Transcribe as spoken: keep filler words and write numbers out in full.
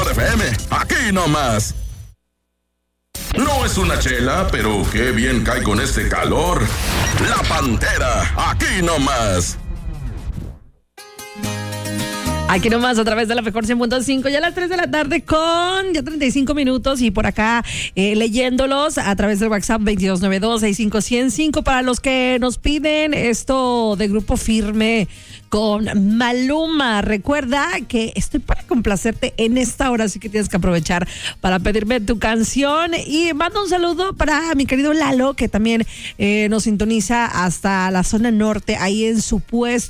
Mejor F M, aquí nomás. No es una chela, pero qué bien cae con este calor. La Pantera, aquí nomás. Aquí nomás a través de la Mejor cien punto cinco, ya a las tres de la tarde con ya treinta y cinco minutos y por acá eh, leyéndolos a través del WhatsApp veintidós noventa y dos, sesenta y cinco ciento cinco para los que nos piden esto de Grupo Firme con Maluma. Recuerda que estoy para complacerte en esta hora, así que tienes que aprovechar para pedirme tu canción y mando un saludo para mi querido Lalo, que también eh, nos sintoniza hasta la zona norte, ahí en su puesto.